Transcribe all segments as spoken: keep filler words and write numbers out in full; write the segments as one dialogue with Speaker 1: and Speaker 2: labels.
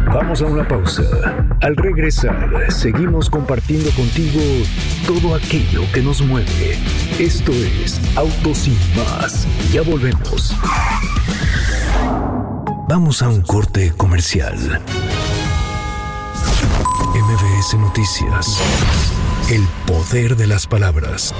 Speaker 1: Vamos a una pausa. Al regresar, seguimos compartiendo contigo todo aquello que nos mueve. Esto es Autos Sin Más. Ya volvemos. Vamos a un corte comercial. M V S Noticias. El poder de las palabras.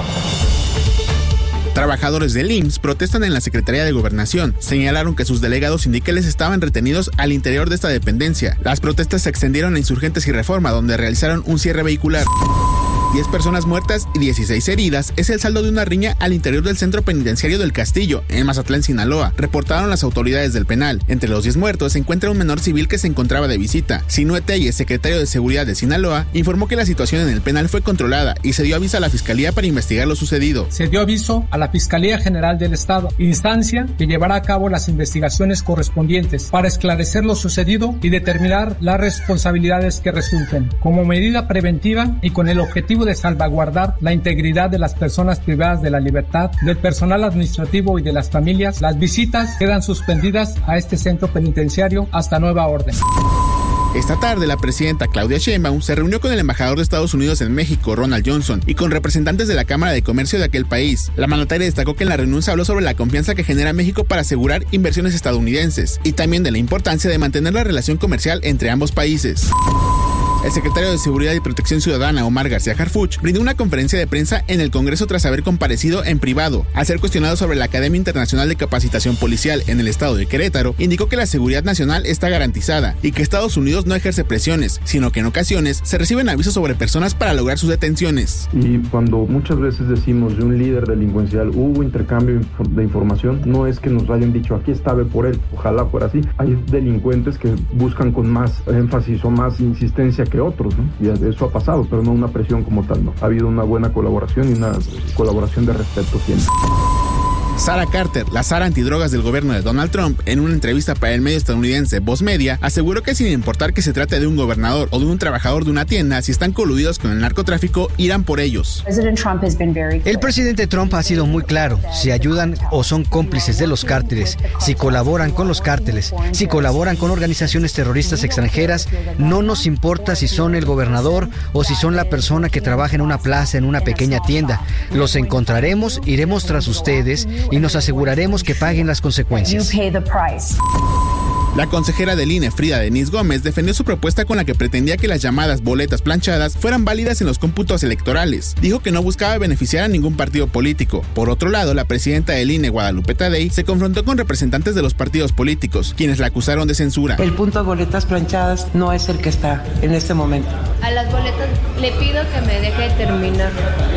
Speaker 2: Trabajadores del I M S S protestan en la Secretaría de Gobernación. Señalaron que sus delegados sindicales estaban retenidos al interior de esta dependencia. Las protestas se extendieron a Insurgentes y Reforma, donde realizaron un cierre vehicular. diez personas muertas y dieciséis heridas es el saldo de una riña al interior del centro penitenciario del Castillo, en Mazatlán, Sinaloa, reportaron las autoridades del penal. Entre los diez muertos se encuentra un menor civil que se encontraba de visita. Sinue Telles, secretario de Seguridad de Sinaloa, informó que la situación en el penal fue controlada y se dio aviso a la Fiscalía para investigar lo sucedido.
Speaker 3: Se dio aviso a la Fiscalía General del Estado, instancia que llevará a cabo las investigaciones correspondientes para esclarecer lo sucedido y determinar las responsabilidades que resulten, como medida preventiva y con el objetivo de salvaguardar la integridad de las personas privadas de la libertad, del personal administrativo y de las familias. Las visitas quedan suspendidas a este centro penitenciario hasta nueva orden.
Speaker 2: Esta tarde, la presidenta Claudia Sheinbaum se reunió con el embajador de Estados Unidos en México, Ronald Johnson, y con representantes de la Cámara de Comercio de aquel país. La mandataria destacó que en la reunión se habló sobre la confianza que genera México para asegurar inversiones estadounidenses y también de la importancia de mantener la relación comercial entre ambos países. El secretario de Seguridad y Protección Ciudadana, Omar García Harfuch, brindó una conferencia de prensa en el Congreso tras haber comparecido en privado. Al ser cuestionado sobre la Academia Internacional de Capacitación Policial en el estado de Querétaro, indicó que la seguridad nacional está garantizada y que Estados Unidos no ejerce presiones, sino que en ocasiones se reciben avisos sobre personas para lograr sus detenciones.
Speaker 4: Y cuando muchas veces decimos de un líder delincuencial hubo intercambio de información, no es que nos hayan dicho aquí está, ve por él, ojalá fuera así. Hay delincuentes que buscan con más énfasis o más insistencia que otros, ¿no? Y eso ha pasado, pero no una presión como tal, ¿no? Ha habido una buena colaboración y una colaboración de respeto siempre.
Speaker 2: Sarah Carter, la Sara antidrogas del gobierno de Donald Trump, en una entrevista para el medio estadounidense Voz Media, aseguró que sin importar que se trate de un gobernador o de un trabajador de una tienda, si están coludidos con el narcotráfico, irán por ellos.
Speaker 5: El presidente Trump ha sido muy claro, si ayudan o son cómplices de los cárteles, si colaboran con los cárteles, si colaboran con organizaciones terroristas extranjeras, no nos importa si son el gobernador o si son la persona que trabaja en una plaza, en una pequeña tienda. Los encontraremos, iremos tras ustedes y nos aseguraremos que paguen las consecuencias.
Speaker 2: La consejera del I N E, Frida Denise Gómez, defendió su propuesta con la que pretendía que las llamadas boletas planchadas fueran válidas en los cómputos electorales. Dijo que no buscaba beneficiar a ningún partido político. Por otro lado, la presidenta del I N E, Guadalupe Tadei, se confrontó con representantes de los partidos políticos, quienes la acusaron de censura.
Speaker 6: El punto de boletas planchadas no es el que está en este momento.
Speaker 7: A las boletas le pido que me deje terminar.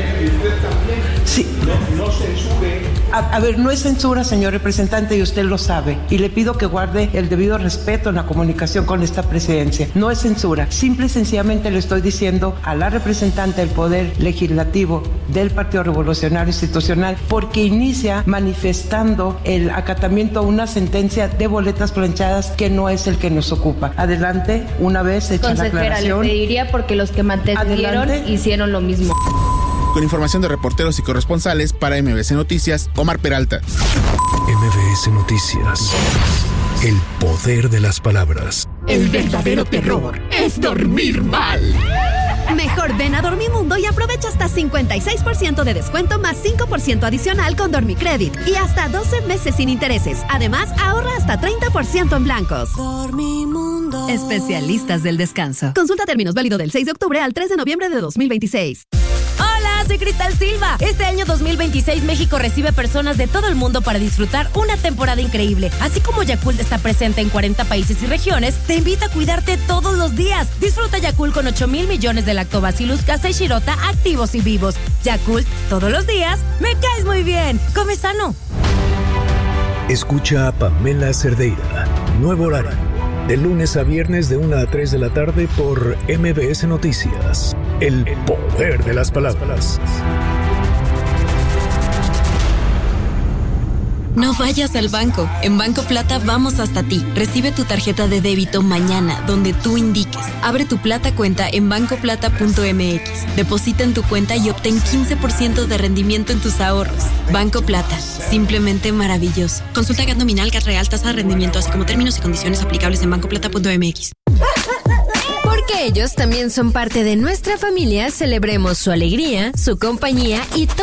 Speaker 6: Sí. No, no censure. A, a ver, no es censura, señor representante, y usted lo sabe. Y le pido que guarde el debido respeto en la comunicación con esta presidencia. No es censura. Simple y sencillamente le estoy diciendo a la representante del Poder Legislativo del Partido Revolucionario Institucional, porque inicia manifestando el acatamiento a una sentencia de boletas planchadas que no es el que nos ocupa. Adelante, una vez hecha la aclaración.
Speaker 7: Consejera, le pediría porque los que mantuvieron hicieron lo mismo.
Speaker 2: Con información de reporteros y corresponsales para M V S Noticias, Omar Peralta.
Speaker 1: M V S Noticias. El poder de las palabras.
Speaker 8: El verdadero terror es dormir mal.
Speaker 9: Mejor ven a Dormimundo y aprovecha hasta cincuenta y seis por ciento de descuento más cinco por ciento adicional con Dormicredit y hasta doce meses sin intereses. Además, ahorra hasta treinta por ciento en blancos. Dormimundo. Especialistas del descanso. Consulta términos, válido del seis de octubre al tres de noviembre de dos mil veintiséis.
Speaker 10: Hola, soy Cristal Silva. Este año dos mil veintiséis México recibe personas de todo el mundo para disfrutar una temporada increíble. Así como Yakult está presente en cuarenta países y regiones, te invita a cuidarte todos los días. Disfruta Yakult con ocho mil millones de Lactobacillus casei shirota activos y vivos. Yakult, todos los días, me caes muy bien. Come sano.
Speaker 1: Escucha a Pamela Cerdeira. Nuevo horario. De lunes a viernes de una a tres de la tarde por M V S Noticias. El poder de las palabras.
Speaker 11: No vayas al banco. En Banco Plata vamos hasta ti. Recibe tu tarjeta de débito mañana, donde tú indiques. Abre tu Plata cuenta en banco plata punto m x. Deposita en tu cuenta y obtén quince por ciento de rendimiento en tus ahorros. Banco Plata. Simplemente maravilloso. Consulta G A T nominal, G A T real, tasa de rendimiento, así como términos y condiciones aplicables en banco plata punto m x.
Speaker 12: Porque ellos también son parte de nuestra familia, celebremos su alegría, su compañía y todo